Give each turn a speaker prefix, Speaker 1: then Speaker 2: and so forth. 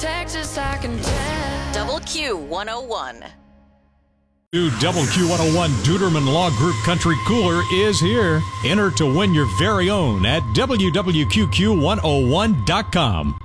Speaker 1: Texas, I can tell.
Speaker 2: Double Q 101.
Speaker 3: New Double Q101 Duderman Law Group Country Cooler is here. Enter to win your very own at WWQQ101.com.